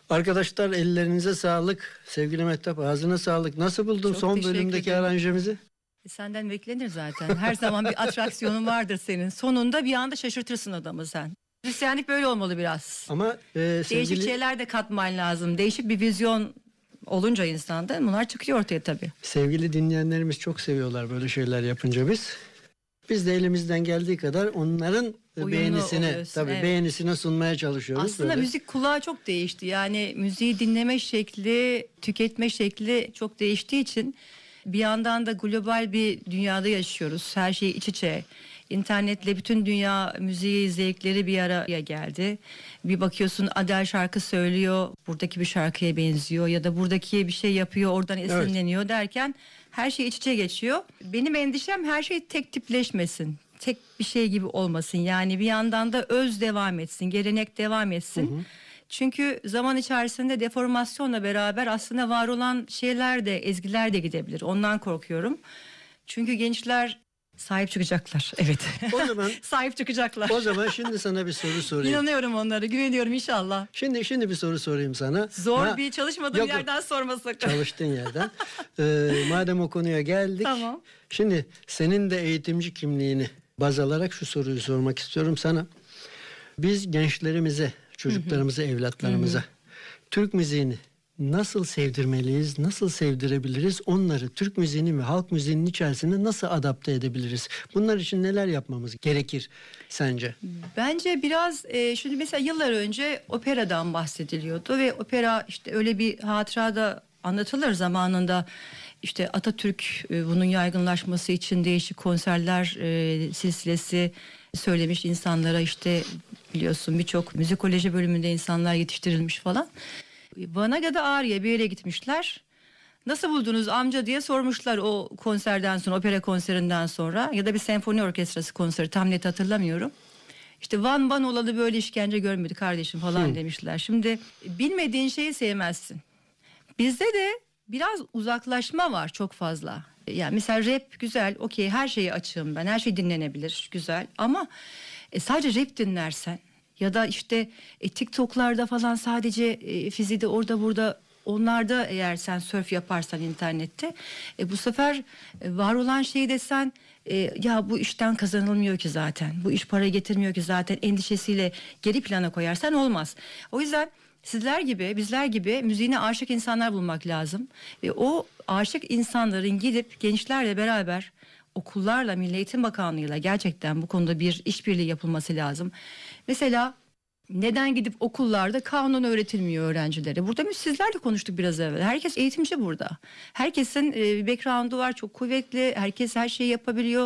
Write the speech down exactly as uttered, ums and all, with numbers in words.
Arkadaşlar ellerinize sağlık. Sevgili Mehtap ağzına sağlık. Nasıl buldun Çok son teşekkür bölümdeki ederim. aranjemizi? E, Senden beklenir zaten. Her zaman bir atraksiyonun vardır senin. Sonunda bir anda şaşırtırsın adamı sen. Müzisyenlik böyle olmalı biraz. Ama e, Değişik sevgili, şeyler de katman lazım. Değişik bir vizyon olunca insanda bunlar çıkıyor ortaya tabii. sevgili dinleyenlerimiz çok seviyorlar böyle şeyler yapınca biz. Biz de elimizden geldiği kadar onların Uyumlu beğenisine oluyorsun, tabii evet. beğenisine sunmaya çalışıyoruz. Aslında böyle. müzik kulağı çok değişti. Yani müziği dinleme şekli, tüketme şekli çok değiştiği için bir yandan da global bir dünyada yaşıyoruz. Her şey iç içe. İnternetle bütün dünya müziği zevkleri bir araya geldi. Bir bakıyorsun Adele şarkı söylüyor, buradaki bir şarkıya benziyor ya da buradaki bir şey yapıyor, oradan esinleniyor derken her şey iç içe geçiyor. Benim endişem her şey tek tipleşmesin. Tek bir şey gibi olmasın. Yani bir yandan da öz devam etsin, gelenek devam etsin. Hı hı. Çünkü zaman içerisinde deformasyonla beraber aslında var olan şeyler de, ezgiler de gidebilir. Ondan korkuyorum. Çünkü gençler sahip çıkacaklar. Evet. O zaman sahip çıkacaklar. o zaman şimdi sana bir soru sorayım. İnanıyorum onlara, güveniyorum inşallah. Şimdi şimdi bir soru sorayım sana. Zor Ha, bir çalışmadığım yok, yok. yerden sorma sakın. Çalıştığın yerden. Ee, madem o konuya geldik. Tamam. Şimdi senin de eğitimci kimliğini baz alarak şu soruyu sormak istiyorum sana. Biz gençlerimize, çocuklarımıza, hı hı. evlatlarımıza hı hı. Türk müziğini nasıl sevdirmeliyiz, nasıl sevdirebiliriz? Onları Türk müziğinin ve halk müziğinin içerisine nasıl adapte edebiliriz? Bunlar için neler yapmamız gerekir sence? Bence biraz e, şimdi mesela yıllar önce operadan bahsediliyordu ve opera işte öyle bir hatırada anlatılır zamanında. İşte Atatürk e, bunun yaygınlaşması için değişik konserler e, silsilesi söylemiş insanlara, işte biliyorsun birçok müzikoloji bölümünde insanlar yetiştirilmiş falan. Van'a ya da Ağrı'ya bir yere gitmişler. Nasıl buldunuz amca diye sormuşlar o konserden sonra, opera konserinden sonra ya da bir senfoni orkestrası konseri, tam net hatırlamıyorum. İşte Van Van olalı böyle işkence görmedi kardeşim falan hmm. demişler. Şimdi bilmediğin şeyi sevmezsin. Bizde de biraz uzaklaşma var çok fazla. Yani mesela rap güzel, okey, her şeyi açığım ben, her şey dinlenebilir, güzel. Ama e, sadece rap dinlersen ya da işte e, TikTok'larda falan sadece e, fizide orada burada, onlarda eğer sen surf yaparsan internette e, bu sefer e, var olan şeyi desen e, ya bu işten kazanılmıyor ki zaten, bu iş para getirmiyor ki zaten endişesiyle geri plana koyarsan olmaz. O yüzden sizler gibi, bizler gibi müziğine aşık insanlar bulmak lazım. Ve o aşık insanların gidip gençlerle beraber okullarla, Milli Eğitim Bakanlığı'yla gerçekten bu konuda bir işbirliği yapılması lazım. Mesela neden gidip okullarda kanun öğretilmiyor öğrencilere? Burada biz sizlerle konuştuk biraz evvel. Herkes eğitimci burada. Herkesin e, background'u var, çok kuvvetli. Herkes her şeyi yapabiliyor.